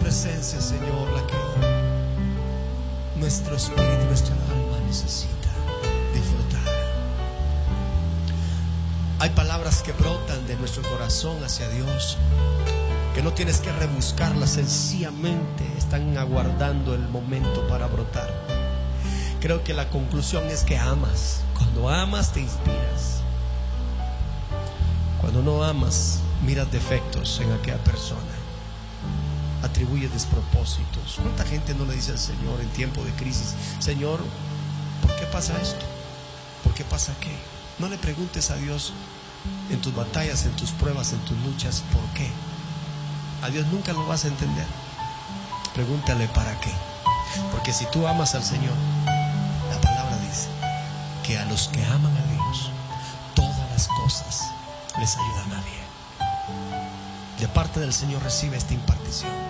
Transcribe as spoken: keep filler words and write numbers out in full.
presencia, Señor, la que nuestro espíritu, nuestra alma necesita disfrutar. Hay palabras que brotan de nuestro corazón hacia Dios, que no tienes que rebuscarlas, sencillamente están aguardando el momento para brotar. Creo que la conclusión es que amas. Cuando amas te inspiras. Cuando no amas, miras defectos en aquella persona, atribuyes despropósitos. ¿Cuánta gente no le dice al Señor en tiempo de crisis: Señor, ¿por qué pasa esto? ¿Por qué pasa qué? No le preguntes a Dios en tus batallas, en tus pruebas, en tus luchas, ¿por qué? A Dios nunca lo vas a entender. Pregúntale para qué. Porque si tú amas al Señor, la palabra dice que a los que aman a Dios, todas las cosas les ayudan a bien. De parte del Señor recibe esta impartición.